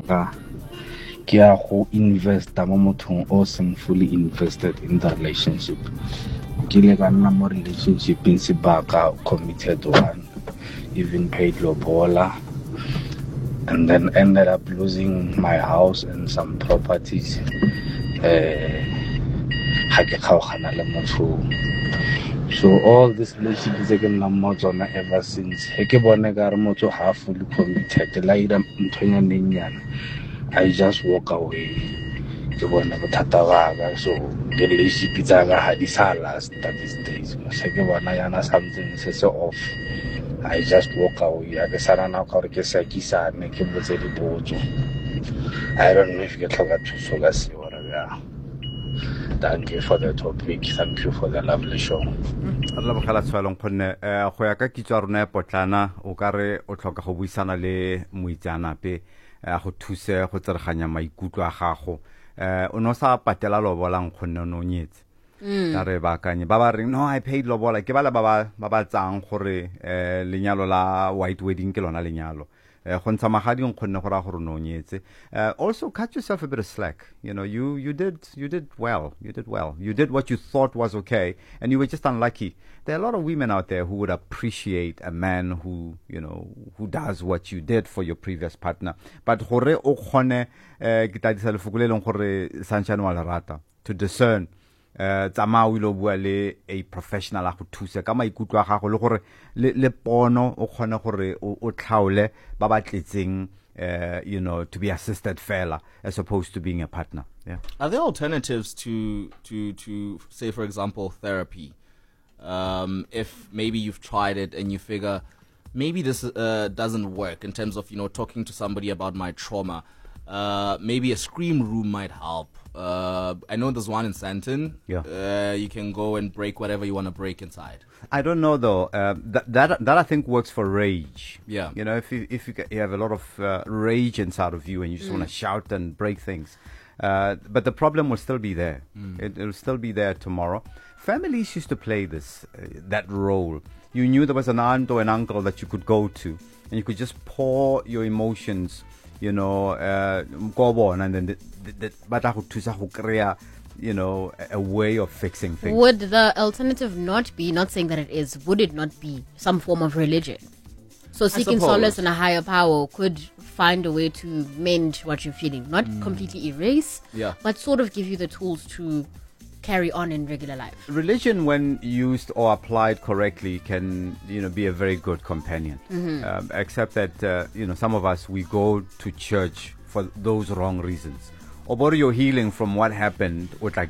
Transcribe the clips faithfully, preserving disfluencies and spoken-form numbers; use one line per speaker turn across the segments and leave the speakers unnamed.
ka ke ya go invest mo mothong o seng fully invested in the relationship. Ke le ka nna mo relationship in sebaka committed one, even paid lobola, and then ended up losing my house and some properties. Uh, so all this relationship is again na ever since. Heke bone ka re motho ha fully committed la ira nthonya nenyana, I just walk away. Ke bona bothata ba ka, so the relationship tsa ka ha di sa last at these days. Heke bona yana something se se off, I just walk away. I ke sana na ka re ke sa kisane ke botse dipotso. I don't know if ke tlhoka thuso ka se ora ya. Thank you for the topic. Thank you for the lovely show.
Allah bakhala tswalong khonne eh go ya ka kitso rona e potlana o ka re o tlhoka go buisana le moitsanape a go thuse go tsereganya maikutlo a gago eh o no sa patela lobolang khonne no nyetse ta re ba kanye ba ba re no I paid lobola ke bala ba ba ba ba tsang gore eh lenyalo la white wedding ke lona lenyalo eh go ntsha magadi go khonne go ra gore no nyetse. Also cut yourself a bit of slack. You know, you you did you did well you did well you did what you thought was okay, and you were just unlucky. There are a lot of women out there who would appreciate a man who, you know, who does what you did for your previous partner, but gore o khone eh ke tadisa le fukulelong gore sanchane wa rata to discern uh tsama o ile bua le a professional a go thusa ka maikutlo a gago le gore le pono o khone gore o tlhaole ba ba tletseng uh you know to be assisted fella as opposed to being a partner. Yeah,
are there alternatives to to to say, for example, therapy? Um if maybe you've tried it and you figure maybe this uh doesn't work in terms of, you know, talking to somebody about my trauma, uh maybe a scream room might help. Uh, I know there's one in Sandton.
Yeah.
Uh, you can go and break whatever you want to break inside.
I don't know though. Uh, that that that I think works for rage.
Yeah.
You know, if you if you, you have a lot of uh, rage inside of you and you just mm. want to shout and break things, uh, but the problem will still be there. Mm. It will still be there tomorrow. Families used to play this uh, that role. You knew there was an aunt or an uncle that you could go to, and you could just pour your emotions. You know, uh, go on, and then the, the, the, you know, a way of fixing things.
Would the alternative not be, not saying that it is, would it not be some form of religion? So seeking solace in a higher power could find a way to mend what you're feeling, not mm. completely erase,
yeah.
but sort of give you the tools to carry on in regular life.
Religion, when used or applied correctly, can, you know, be a very good companion.
Mm-hmm.
Um, except that, uh, you know, some of us, we go to church for those wrong reasons. Or you're healing from what happened,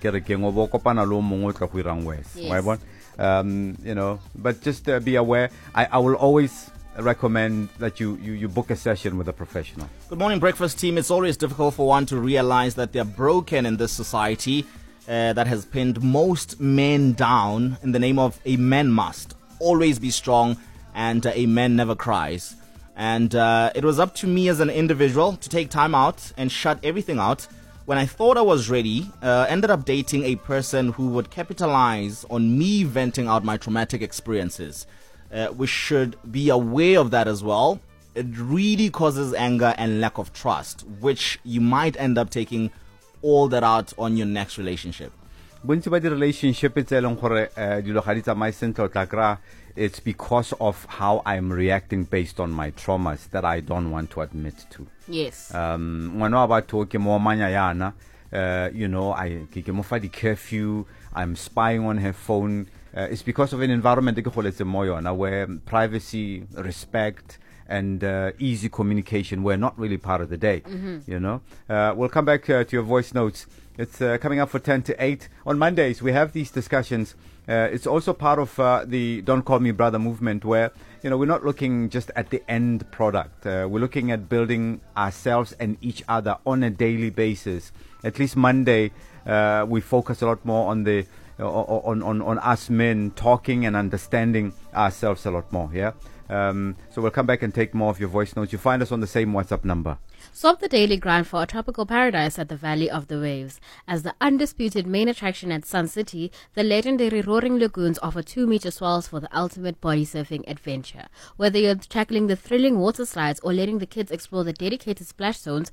yes. um, you know, but just uh, be aware. I, I will always recommend that you, you, you book a session with a professional.
Good morning, breakfast team. It's always difficult for one to realize that they're broken in this society. Uh, that has pinned most men down in the name of a man must always be strong and uh, a man never cries. And uh, it was up to me as an individual to take time out and shut everything out. When I thought I was ready, uh, ended up dating a person who would capitalize on me venting out my traumatic experiences. Uh, we should be aware of that as well. It really causes anger and lack of trust, which you might end up taking all that out on your next relationship.
Bontsi ba di relationship it's eleng gore dilo ga di tsamaye sentle tla kra it's because of how I'm reacting based on my traumas that I don't want to admit to.
Yes.
Um ngwana wa batho ke mo manya yana uh you know I ke mo fa di curfew, I'm spying on her phone. Uh, it's because of an environment ke goletse mo yona where privacy, respect and uh, easy communication were not really part of the day.
Mm-hmm.
You know, uh, we'll come back uh, to your voice notes. It's uh, coming up for ten to eight on Mondays. We have these discussions. Uh, it's also part of uh, the Don't Call Me Brother movement, where you know we're not looking just at the end product. Uh, we're looking at building ourselves and each other on a daily basis. At least Monday, uh, we focus a lot more on the uh, on on on us men talking and understanding ourselves a lot more. Yeah. Um, so we'll come back and take more of your voice notes. You find us on the same WhatsApp number.
Swap the daily grind for a tropical paradise at the Valley of the Waves. As the undisputed main attraction at Sun City, the legendary Roaring Lagoons offer two-meter swells for the ultimate body surfing adventure. Whether you're tackling the thrilling water slides or letting the kids explore the dedicated splash zones,